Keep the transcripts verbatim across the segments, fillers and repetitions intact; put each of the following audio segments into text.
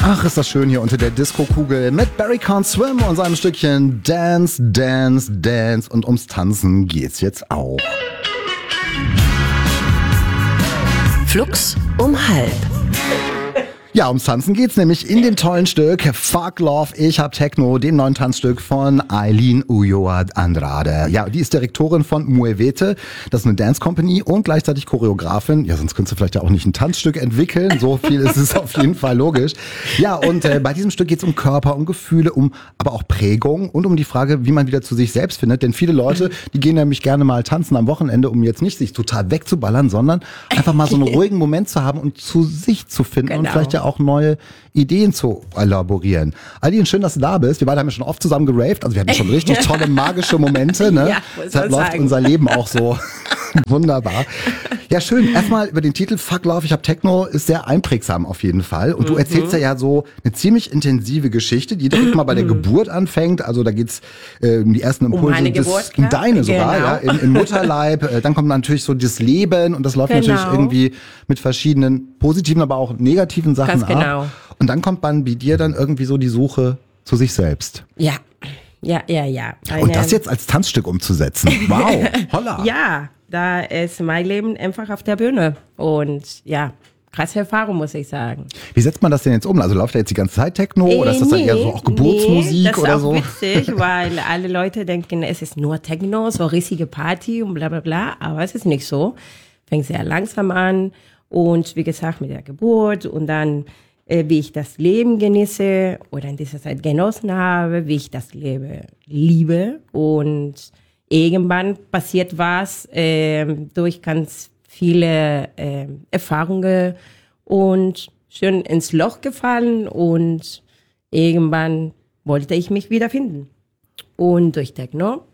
Ach, ist das schön hier unter der Disco-Kugel mit Barry Can't Swim und seinem Stückchen Dance, Dance, Dance. Und ums Tanzen geht's jetzt auch. Flux um halb. Ja, ums Tanzen geht's nämlich in dem tollen Stück Fuck Love, ich hab Techno, dem neuen Tanzstück von Aileen Ulloa Andrade. Ja, die ist Direktorin von Muevete, das ist eine Dance Company und gleichzeitig Choreografin. Ja, sonst könntest du vielleicht ja auch nicht ein Tanzstück entwickeln, so viel ist es auf jeden Fall logisch. Ja, und äh, bei diesem Stück geht's um Körper, um Gefühle, um aber auch Prägung und um die Frage, wie man wieder zu sich selbst findet. Denn viele Leute, die gehen nämlich gerne mal tanzen am Wochenende, um jetzt nicht sich total wegzuballern, sondern einfach mal so einen ruhigen Moment zu haben und zu sich zu finden genau. Und vielleicht ja auch neue Ideen zu elaborieren. Aileen, schön, dass du da bist. Wir beide haben ja schon oft zusammen geraved, also wir hatten schon richtig tolle magische Momente. Ne? Ja, deshalb läuft sagen. Unser Leben auch so wunderbar. Ja, schön. Erstmal über den Titel Fuck Love, ich hab Techno, ist sehr einprägsam auf jeden Fall. Und du mhm. erzählst ja, ja so eine ziemlich intensive Geschichte, die direkt mal bei der Geburt anfängt. Also da geht's äh, um die ersten Impulse. Um meine des, Geburt, um deine sogar, genau. ja, im, im Mutterleib. Äh, dann kommt natürlich so das Leben und das läuft genau. natürlich irgendwie mit verschiedenen positiven, aber auch negativen Sachen Ganz genau. ab. Und dann kommt man bei dir dann irgendwie so die Suche zu sich selbst. Ja, ja, ja, ja. Eine und das jetzt als Tanzstück umzusetzen. Wow, holla. Ja, da ist mein Leben einfach auf der Bühne. Und ja, krasse Erfahrung, muss ich sagen. Wie setzt man das denn jetzt um? Also läuft da jetzt die ganze Zeit Techno äh, oder ist das nee, dann eher so auch Geburtsmusik nee, oder so? Das ist auch witzig, weil alle Leute denken, es ist nur Techno, so riesige Party und bla bla bla. Aber es ist nicht so. Fängt sehr langsam an und wie gesagt mit der Geburt und dann äh, wie ich das Leben genieße oder in dieser Zeit genossen habe, wie ich das Leben liebe und irgendwann passiert was äh, durch ganz viele äh, Erfahrungen und schön ins Loch gefallen und irgendwann wollte ich mich wiederfinden. Und durch Techno,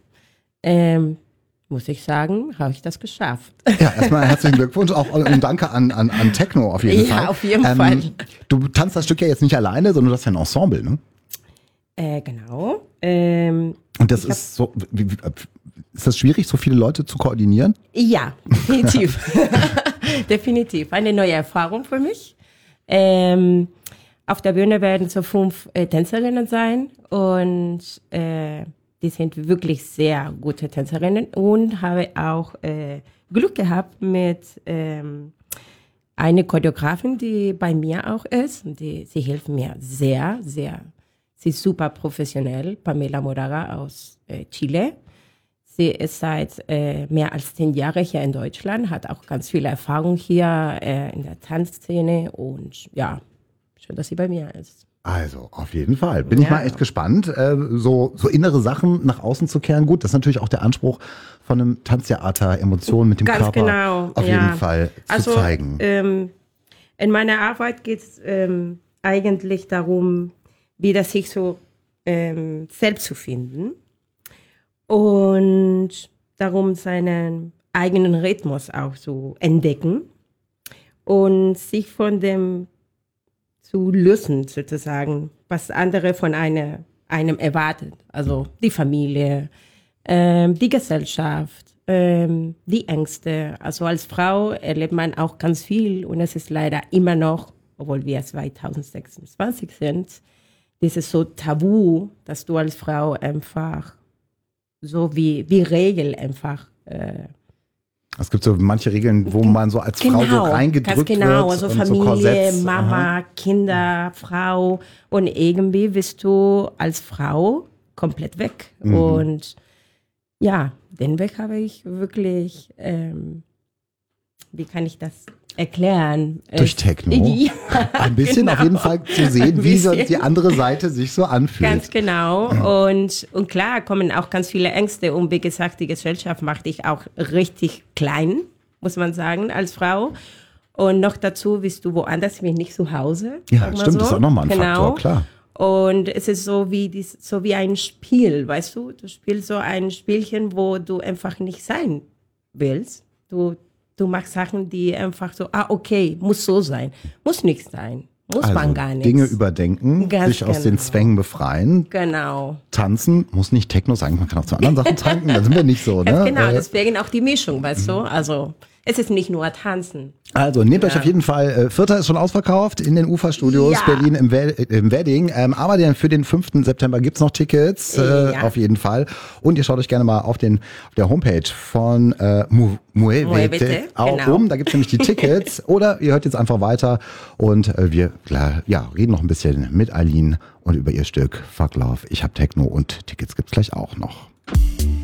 ähm, muss ich sagen, habe ich das geschafft. Ja, erstmal herzlichen Glückwunsch auch und danke an, an, an Techno auf jeden ja, Fall. Ja, auf jeden ähm, Fall. Du tanzt das Stück ja jetzt nicht alleine, sondern du hast ja ein Ensemble, ne? Äh, genau. Ähm, und das ist so, wie, wie, ist das schwierig, so viele Leute zu koordinieren? Ja, definitiv. Definitiv. Eine neue Erfahrung für mich. Ähm, auf der Bühne werden so fünf äh, Tänzerinnen sein und äh, die sind wirklich sehr gute Tänzerinnen und habe auch äh, Glück gehabt mit ähm, einer Choreografin, die bei mir auch ist. Die, sie hilft mir sehr, sehr. Sie ist super professionell, Pamela Moraga aus äh, Chile. Sie ist seit äh, mehr als zehn Jahren hier in Deutschland, hat auch ganz viel Erfahrung hier äh, in der Tanzszene und ja, schön, dass sie bei mir ist. Also, auf jeden Fall. Bin ja. ich mal echt gespannt, äh, so, so innere Sachen nach außen zu kehren. Gut, das ist natürlich auch der Anspruch von einem Tanztheater, Emotionen mit dem Ganz Körper genau. auf ja. jeden Fall zu also, zeigen. Ähm, in meiner Arbeit geht es ähm, eigentlich darum, wieder sich so ähm, selbst zu finden und darum seinen eigenen Rhythmus auch zu entdecken und sich von dem zu lösen, sozusagen, was andere von eine, einem erwartet. Also die Familie, ähm, die Gesellschaft, ähm, die Ängste. Also als Frau erlebt man auch ganz viel und es ist leider immer noch, obwohl wir zwanzig sechsundzwanzig sind, dieses so Tabu, dass du als Frau einfach so wie, wie Regel einfach äh, es gibt so manche Regeln, wo man so als genau, Frau so reingedrückt ganz genau, wird. also und Familie, so Korsetts. Mama, Aha. Kinder, Frau und irgendwie bist du als Frau komplett weg. Mhm. Und ja, den Weg habe ich wirklich, ähm, wie kann ich das erklären? Durch Techno. Ja, ein bisschen genau. auf jeden Fall zu sehen, wie so die andere Seite sich so anfühlt. Ganz genau. Und, und klar kommen auch ganz viele Ängste. Und wie gesagt, die Gesellschaft macht dich auch richtig klein, muss man sagen, als Frau. Und noch dazu bist du woanders, wie nicht zu Hause. Ja, stimmt, so. Das ist auch nochmal ein genau. Faktor, klar. Und es ist so wie, dies, so wie ein Spiel, weißt du? Du spielst so ein Spielchen, wo du einfach nicht sein willst. Du Du machst Sachen, die einfach so, ah, okay, muss so sein. Muss nicht sein. Muss also man gar nicht. Dinge überdenken, Ganz sich aus genau. den Zwängen befreien. Genau. Tanzen muss nicht Techno sein, man kann auch zu anderen Sachen tanken, da sind wir nicht so, ne? Ganz genau, Weil, deswegen auch die Mischung, weißt du? Also es ist nicht nur Tanzen. Also nehmt Ja. euch auf jeden Fall, äh, Vierter ist schon ausverkauft in den Ufa-Studios Ja. Berlin im, We im Wedding, ähm, aber den, für den fünften September gibt's noch Tickets, äh, Ja. auf jeden Fall. Und ihr schaut euch gerne mal auf, den, auf der Homepage von äh, Mu Muevete Muevete, auch genau. um, da gibt's nämlich die Tickets. Oder ihr hört jetzt einfach weiter und äh, wir klar, ja, reden noch ein bisschen mit Aline und über ihr Stück Fuck Love, ich hab Techno und Tickets gibt's gleich auch noch.